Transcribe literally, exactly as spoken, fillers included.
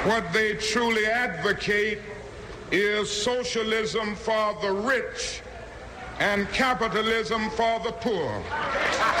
What they truly advocate is socialism for the rich and capitalism for the poor.